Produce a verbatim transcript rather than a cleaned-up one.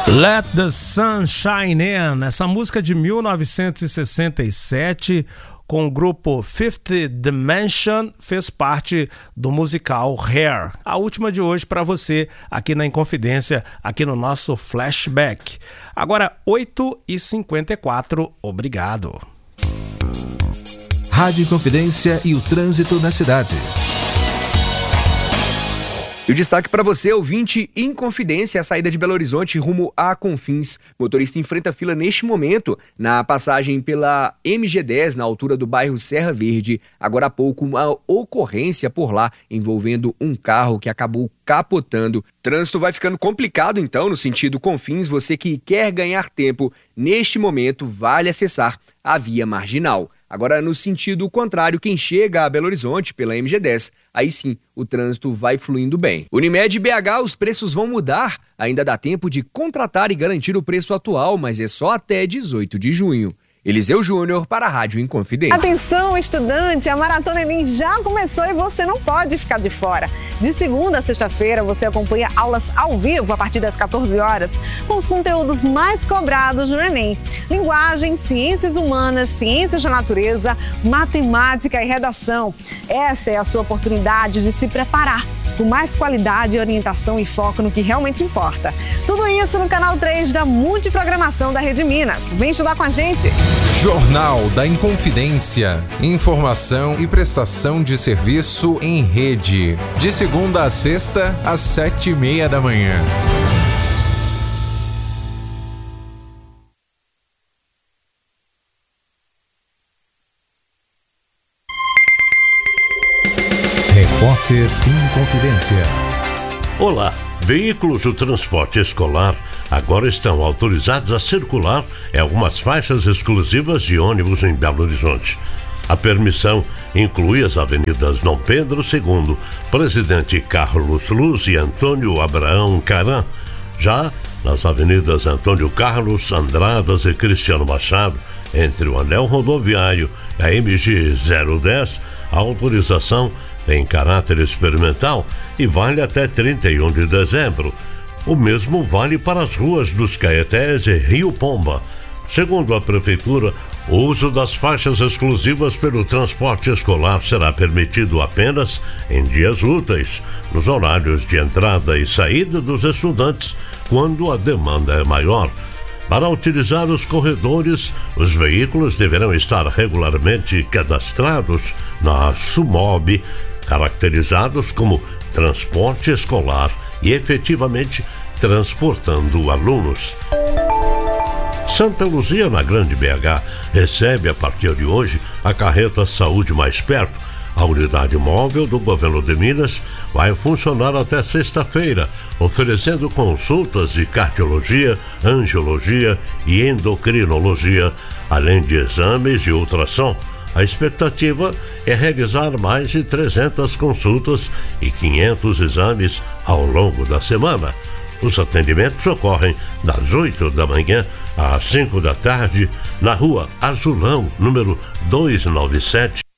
Let the Sun Shine In, essa música de mil novecentos e sessenta e sete, com o grupo Fifth Dimension, fez parte do musical Hair. A última de hoje para você, aqui na Inconfidência, aqui no nosso Flashback. Agora, oito e cinquenta e quatro, obrigado. Rádio Inconfidência e o trânsito na cidade. E o destaque para você, ouvinte, Inconfidência, a saída de Belo Horizonte rumo a Confins. Motorista enfrenta fila neste momento na passagem pela M G dez, na altura do bairro Serra Verde. Agora há pouco, uma ocorrência por lá envolvendo um carro que acabou capotando. Trânsito vai ficando complicado, então, no sentido Confins. Você que quer ganhar tempo, neste momento, vale acessar a via marginal. Agora, no sentido contrário, quem chega a Belo Horizonte pela M G dez, aí sim, o trânsito vai fluindo bem. Unimed B H, os preços vão mudar. Ainda dá tempo de contratar e garantir o preço atual, mas é só até dezoito de junho. Eliseu Júnior para a Rádio Inconfidência. Atenção, estudante! A Maratona Enem já começou e você não pode ficar de fora. De segunda a sexta-feira, você acompanha aulas ao vivo a partir das quatorze horas, com os conteúdos mais cobrados no Enem. Linguagem, ciências humanas, ciências da natureza, matemática e redação. Essa é a sua oportunidade de se preparar com mais qualidade, orientação e foco no que realmente importa. Tudo isso no canal três da Multiprogramação da Rede Minas. Vem estudar com a gente! Jornal da Inconfidência. Informação e prestação de serviço em rede. De segunda a sexta, às sete e meia da manhã. Repórter Inconfidência. Olá, veículos do transporte escolar agora estão autorizados a circular em algumas faixas exclusivas de ônibus em Belo Horizonte. A permissão inclui as avenidas Dom Pedro segundo, Presidente Carlos Luz e Antônio Abraão Caran. Já nas avenidas Antônio Carlos, Andradas e Cristiano Machado, entre o anel rodoviário e a M G zero dez, a autorização tem caráter experimental e vale até trinta e um de dezembro. O mesmo vale para as ruas dos Caetés e Rio Pomba. Segundo a Prefeitura, o uso das faixas exclusivas pelo transporte escolar será permitido apenas em dias úteis, nos horários de entrada e saída dos estudantes, quando a demanda é maior. Para utilizar os corredores, os veículos deverão estar regularmente cadastrados na SUMOB, caracterizados como transporte escolar e efetivamente transportando alunos. Santa Luzia, na Grande B H, recebe a partir de hoje a carreta Saúde Mais Perto. A unidade móvel do Governo de Minas vai funcionar até sexta-feira, oferecendo consultas de cardiologia, angiologia e endocrinologia, além de exames de ultrassom. A expectativa é realizar mais de trezentas consultas e quinhentos exames ao longo da semana. Os atendimentos ocorrem das oito da manhã às cinco da tarde, na rua Azulão, número duzentos e noventa e sete,